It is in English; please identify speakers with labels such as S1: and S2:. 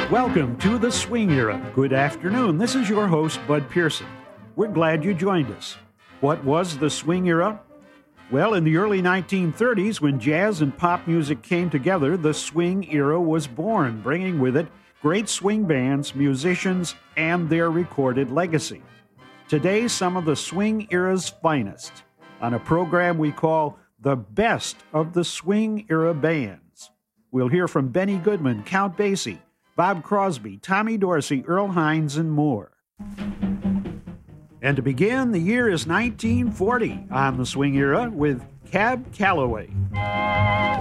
S1: Welcome to the Swing Era. Good afternoon. This is your host, Bud Pearson. We're glad you joined us. What was the swing era? Well, in the early 1930s, when jazz and pop music came together, the swing era was born, bringing with it great swing bands, musicians, and their recorded legacy. Today, some of the swing era's finest on a program we call The Best of the Swing Era Bands. We'll hear from Benny Goodman, Count Basie, Bob Crosby, Tommy Dorsey, Earl Hines, and more. And to begin, the year is 1940 on the Swing Era with Cab Calloway.